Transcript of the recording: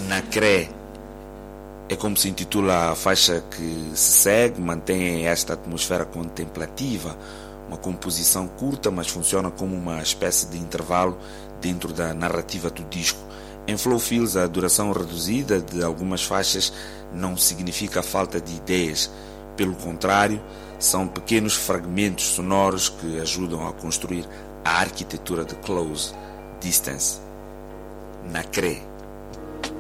Nacré é como se intitula a faixa que se segue, mantém esta atmosfera contemplativa, uma composição curta, mas funciona como uma espécie de intervalo dentro da narrativa do disco. Em Flow Fields, a duração reduzida de algumas faixas não significa falta de ideias, pelo contrário, são pequenos fragmentos sonoros que ajudam a construir a arquitetura de Close Distance. Nacré.